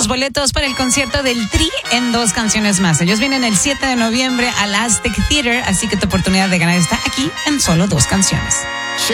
los boletos para el concierto del Tri en 2 canciones más. Ellos vienen el 7 de noviembre al Aztec Theater, así que tu oportunidad de ganar está aquí en solo 2 canciones.